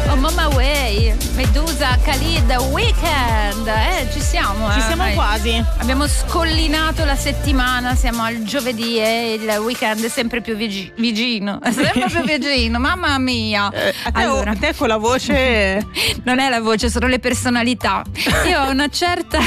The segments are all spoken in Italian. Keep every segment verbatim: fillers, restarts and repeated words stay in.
On My Way, Medusa, Khalid, Weekend. Eh, ci siamo. Ci eh. siamo Vai. quasi. Abbiamo scollinato la settimana, siamo al giovedì e il weekend è sempre più vigi- vicino. È sempre più vicino, mamma mia. Eh, a, te, allora, a te con la voce. non è la voce, sono le personalità. Io ho una certa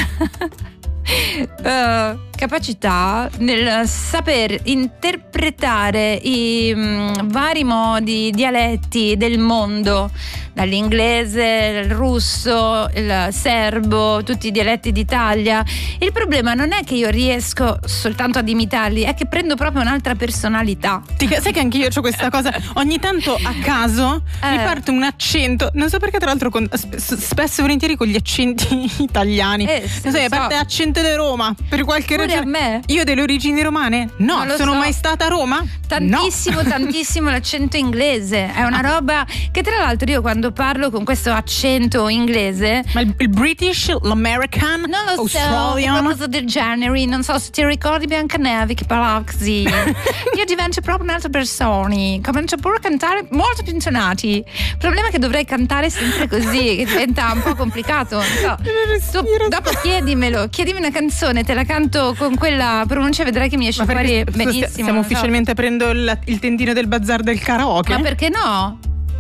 uh, capacità nel saper interpretare i mh, vari modi, dialetti del mondo, dall'inglese, il russo, il serbo, tutti i dialetti d'Italia. Il problema non è che io riesco soltanto ad imitarli, è che prendo proprio un'altra personalità. Ti, sai che anche io ho questa cosa, ogni tanto a caso Eh. mi parte un accento, non so perché, tra l'altro con, sp- spesso e volentieri con gli accenti italiani. Eh, sì, non so, lo mi parte so. accento di Roma per qualche Pure ragione. a me. Io delle origini romane? No, Non lo sono so. mai stata a Roma? Tantissimo, No. tantissimo l'accento inglese. È una roba che, tra l'altro, io quando parlo con questo accento inglese. Ma il, il British, l'American, Non lo so, Australian. qualcosa del genere. Non so se ti ricordi Biancaneve che parlava così. Io divento proprio un'altra persona. Comincio pure a cantare molto più intonati. Il problema è che dovrei cantare sempre così, che diventa un po' complicato. Non so. Tu, dopo chiedimelo, chiedimi una canzone, te la canto con quella pronuncia, vedrai che mi esce Ma fuori perché benissimo. stiamo non so. ufficialmente aprendo il, il tendino del bazar del karaoke? Ma perché no?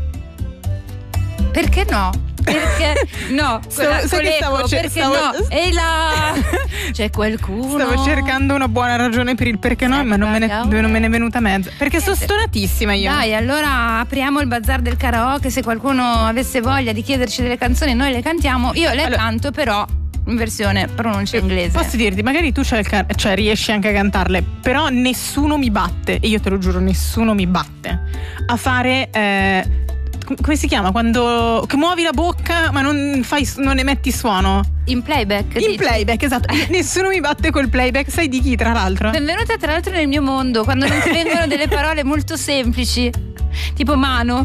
Perché no? Perché no? Stavo- Quella- sai che quell'eco, stavo ce- perché stavo- no? E là c'è qualcuno. Stavo cercando una buona ragione per il perché no, ma non me, ne, non me ne è venuta mezza. Perché sono stonatissima io. Dai, allora apriamo il bazar del karaoke. Se qualcuno avesse voglia di chiederci delle canzoni, noi le cantiamo. Io le Allora- canto, però in versione pronuncia inglese. Posso dirti, magari tu c'hai il can- cioè riesci anche a cantarle, però nessuno mi batte, e io te lo giuro, nessuno mi batte a fare eh, com- come si chiama? Quando che muovi la bocca ma non fai non emetti suono. In playback. In dici? playback, esatto. Nessuno mi batte col playback. Sai di chi, tra l'altro? Benvenuta tra l'altro nel mio mondo, quando non ti vengono delle parole molto semplici, tipo mano.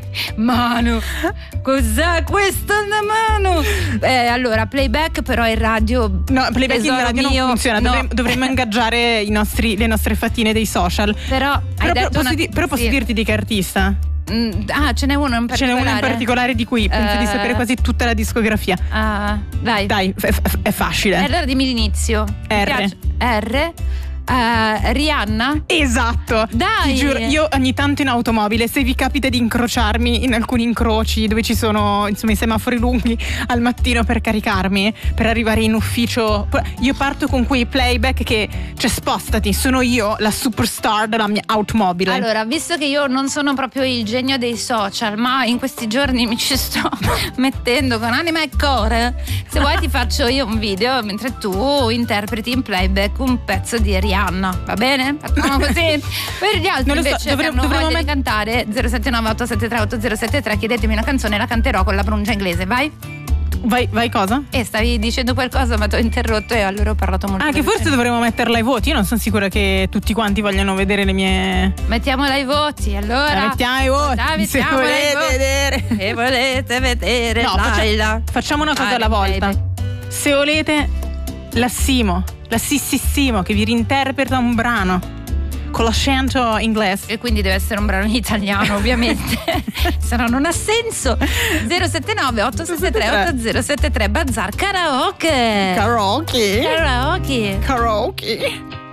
Mano, cos'è questa una mano? Eh, allora, playback però in radio. No, playback in tesoro radio mio, non funziona. no. Dovremmo, dovremmo ingaggiare i nostri, le nostre fattine dei social. Però, hai Però, detto posso, una- di- però posso sì. dirti di che artista? Mm, ah, ce n'è uno in particolare. Ce n'è uno in particolare di cui penso di Eh. sapere quasi tutta la discografia. Ah, dai. Dai, è, è- è facile. E allora dimmi l'inizio. Mi R. piace. R. Eh, Rihanna. Esatto. Dai. Ti giuro, io ogni tanto in automobile, se vi capita di incrociarmi in alcuni incroci dove ci sono insomma i semafori lunghi al mattino per caricarmi, per arrivare in ufficio, io parto con quei playback che, cioè, spostati, sono io la superstar della mia automobile. Allora, visto che io non sono proprio il genio dei social, ma in questi giorni mi ci sto mettendo con anima e cuore, se vuoi ti faccio io un video mentre tu interpreti in playback un pezzo di Rihanna, va bene? Facciamo così. Per gli altri Non lo so, invece dovremmo- che hanno dovremmo voglia met- di cantare zero sette nove otto sette tre otto zero sette tre, chiedetemi una canzone e la canterò con la pronuncia inglese, vai? Vai, vai cosa? E stavi dicendo qualcosa ma ti ho interrotto e allora ho parlato molto Ah, che forse velocemente. dovremmo metterla ai voti. Io non sono sicura che tutti quanti vogliano vedere le mie. Mettiamola ai voti, allora. La mettiamo ai voti, Dai, se mettiamola ai volete voti. vedere. Se volete vedere No, faccia- Laila. facciamo una cosa Ah, alla volta. baby. Se volete, la Simo, la Sississimo che vi reinterpreta un brano con l'accento inglese. E quindi deve essere un brano in italiano, ovviamente. Se no non ha senso. zero sette nove otto sette tre otto zero sette tre Bazar Karaoke. Karaoke. Karaoke. Karaoke.